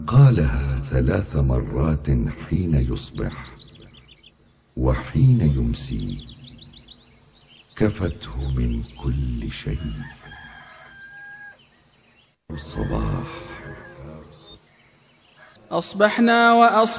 قالها 3 مرات حين يصبح وحين يمسي كفته من كل شيء. الصباح. أصبحنا